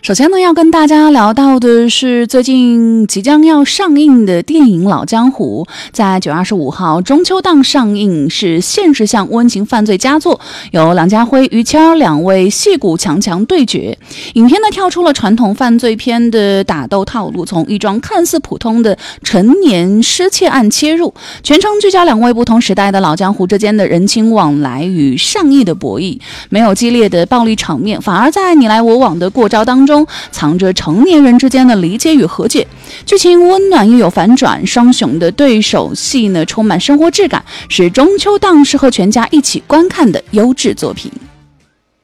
首先呢，要跟大家聊到的是最近即将要上映的电影《老江湖》，在9月25号中秋档上映，是现实向温情犯罪佳作，由梁家辉、于谦两位戏骨强对决。影片呢跳出了传统犯罪片的打斗套路，从一桩看似普通的陈年失窃案切入，全程聚焦两位不同时代的老江湖之间的人情往来与善意的博弈，没有激烈的暴力场面，反而在你来我往的过招当中藏着成年人之间的理解与和解，剧情温暖又有反转，双雄的对手戏呢充满生活质感，是中秋档适合全家一起观看的优质作品。